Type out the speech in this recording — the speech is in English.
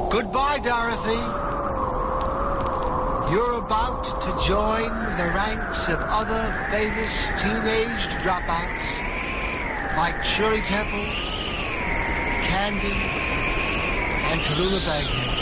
Goodbye, Dorothy. You're about to join the ranks of other famous teenage dropouts like Shirley Temple, Candy, and Tallulah Bankhead.